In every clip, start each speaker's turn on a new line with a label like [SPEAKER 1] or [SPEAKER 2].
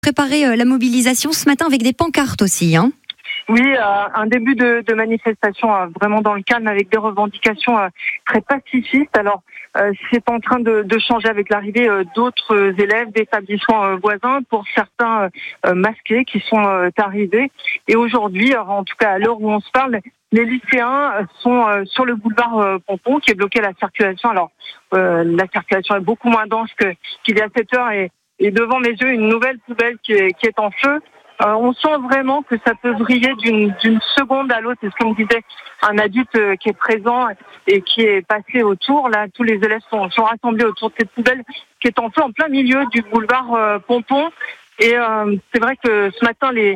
[SPEAKER 1] préparé la mobilisation ce matin avec des pancartes aussi, hein.
[SPEAKER 2] Oui, un début de manifestation vraiment dans le calme avec des revendications très pacifistes. Alors, c'est en train de changer avec l'arrivée d'autres élèves d'établissements voisins, pour certains masqués qui sont arrivés. Et aujourd'hui, en tout cas à l'heure où on se parle, les lycéens sont sur le boulevard Pompon qui est bloqué à la circulation. Alors, la circulation est beaucoup moins dense qu'il y a 7 heures et devant mes yeux, une nouvelle poubelle qui est en feu. On sent vraiment que ça peut vriller d'une seconde à l'autre. C'est ce que me disait un adulte qui est présent et qui est passé autour. Là, tous les élèves sont rassemblés autour de cette poubelle qui est en feu en plein milieu du boulevard Pompon. Et c'est vrai que ce matin, les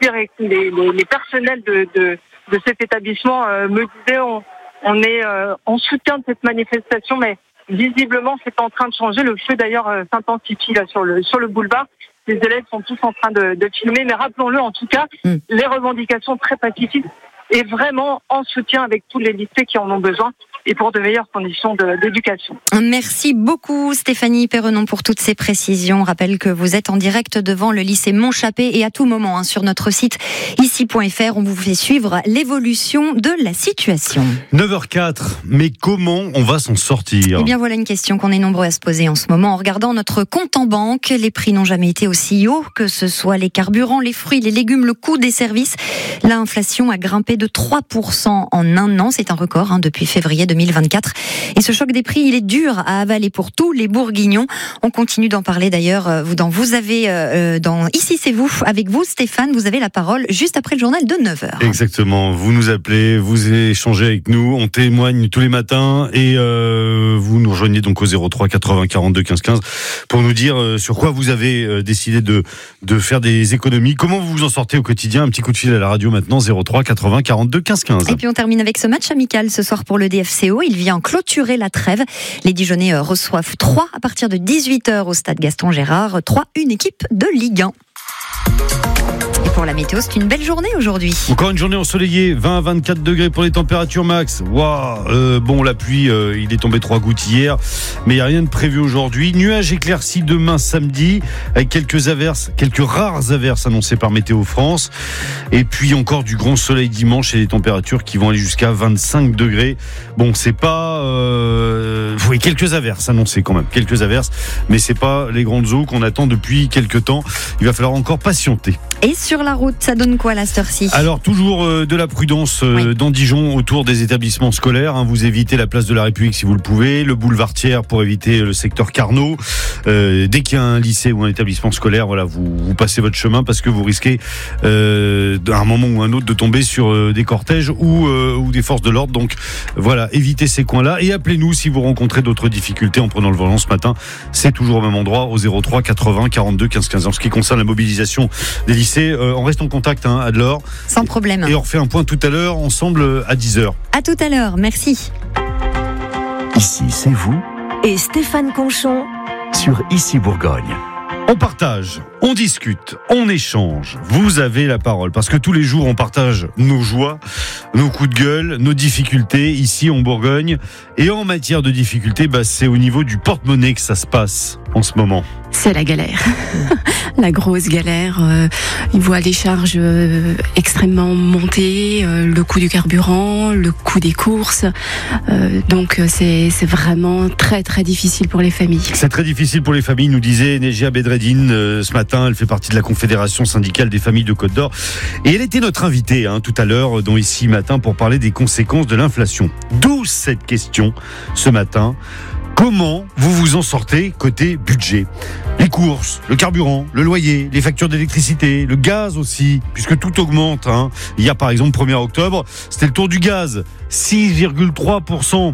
[SPEAKER 2] personnels de cet établissement me disaient on est en soutien de cette manifestation, mais visiblement c'est en train de changer. Le feu d'ailleurs s'intensifie là sur le boulevard. Les élèves sont tous en train de filmer, mais rappelons-le en tout cas, les revendications très pacifistes et vraiment en soutien avec tous les lycées qui en ont besoin et pour de meilleures conditions d'éducation.
[SPEAKER 1] Merci beaucoup Stéphanie Perrenon pour toutes ces précisions. Je rappelle que vous êtes en direct devant le lycée Montchappé et à tout moment sur notre site ici.fr, on vous fait suivre l'évolution de la situation.
[SPEAKER 3] 9h04, mais comment on va s'en sortir ?
[SPEAKER 1] Eh bien voilà une question qu'on est nombreux à se poser en ce moment. En regardant notre compte en banque, les prix n'ont jamais été aussi hauts, que ce soit les carburants, les fruits, les légumes, le coût des services. L'inflation a grimpé de 3% en un an, c'est un record depuis février 2024. Et ce choc des prix, il est dur à avaler pour tous les Bourguignons. On continue d'en parler d'ailleurs. Vous avez dans Ici c'est vous, avec vous Stéphane, vous avez la parole juste après le journal de 9h.
[SPEAKER 3] Exactement, vous nous appelez, vous échangez avec nous, on témoigne tous les matins et vous nous rejoignez donc au 03 80 42 15 15 pour nous dire sur quoi vous avez décidé de faire des économies. Comment vous vous en sortez au quotidien ? Un petit coup de fil à la radio maintenant, 03 80 42 15 15.
[SPEAKER 1] Et puis on termine avec ce match amical ce soir pour le DFCO. Il vient clôturer la trêve. Les Dijonais reçoivent 3 à partir de 18h au stade Gaston Gérard. 3, une équipe de Ligue 1. Et pour la météo, c'est une belle journée aujourd'hui.
[SPEAKER 3] Encore une journée ensoleillée, 20 à 24 degrés pour les températures max. Waouh, bon, la pluie, il est tombé 3 gouttes hier, mais il n'y a rien de prévu aujourd'hui. Nuages éclaircis demain samedi, avec quelques rares averses annoncées par Météo France. Et puis encore du grand soleil dimanche et des températures qui vont aller jusqu'à 25 degrés. Bon, c'est pas... oui, quelques averses annoncées quand même, quelques averses, mais c'est pas les grandes eaux qu'on attend depuis quelques temps. Il va falloir encore patienter.
[SPEAKER 1] Et sur la route, ça donne quoi là, cette heure-ci ? Alors,
[SPEAKER 3] toujours de la prudence dans Dijon autour des établissements scolaires. Vous évitez la place de la République si vous le pouvez, le boulevard Thiers pour éviter le secteur Carnot. Dès qu'il y a un lycée ou un établissement scolaire, voilà, vous passez votre chemin parce que vous risquez à un moment ou un autre de tomber sur des cortèges ou des forces de l'ordre. Donc voilà, évitez ces coins-là et appelez-nous si vous rencontrez d'autres difficultés en prenant le volant ce matin. C'est toujours au même endroit, au 03 80 42 15 15. En ce qui concerne la mobilisation des lycées, on reste en contact Anne-Laure.
[SPEAKER 1] Sans problème.
[SPEAKER 3] Et on refait un point tout à l'heure ensemble à 10h.
[SPEAKER 1] À tout à l'heure, merci.
[SPEAKER 4] Ici c'est vous
[SPEAKER 5] et Stéphane Conchon
[SPEAKER 4] sur Ici Bourgogne.
[SPEAKER 3] On partage, on discute, on échange. Vous avez la parole parce que tous les jours on partage nos joies, nos coups de gueule, nos difficultés ici en Bourgogne. Et en matière de difficultés, c'est au niveau du porte-monnaie que ça se passe en ce moment.
[SPEAKER 6] C'est la galère, la grosse galère. Il voit les charges extrêmement monter, le coût du carburant, le coût des courses. Donc c'est vraiment très très difficile pour les familles.
[SPEAKER 3] C'est très difficile pour les familles, nous disait Nejia Bedreddine ce matin. Elle fait partie de la Confédération syndicale des familles de Côte d'Or. Et elle était notre invitée tout à l'heure dans Ici Matin pour parler des conséquences de l'inflation. D'où cette question ce matin. Comment vous vous en sortez côté budget ? Les courses, le carburant, le loyer, les factures d'électricité, le gaz aussi, puisque tout augmente. Il y a par exemple 1er octobre, c'était le tour du gaz, 6,3%.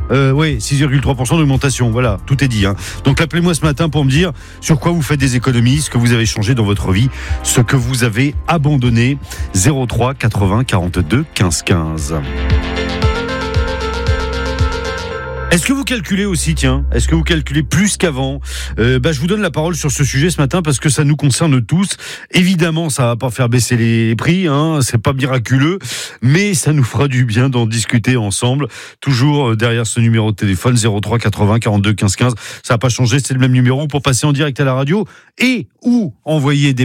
[SPEAKER 3] 6,3% d'augmentation, voilà, tout est dit. Donc appelez-moi ce matin pour me dire sur quoi vous faites des économies, ce que vous avez changé dans votre vie, ce que vous avez abandonné. 03 80 42 15 15. Est-ce que vous calculez aussi, est-ce que vous calculez plus qu'avant ? Je vous donne la parole sur ce sujet ce matin parce que ça nous concerne tous. Évidemment, ça va pas faire baisser les prix, c'est pas miraculeux, mais ça nous fera du bien d'en discuter ensemble. Toujours derrière ce numéro de téléphone 03 80 42 15 15. Ça n'a pas changé, c'est le même numéro pour passer en direct à la radio et ou envoyer des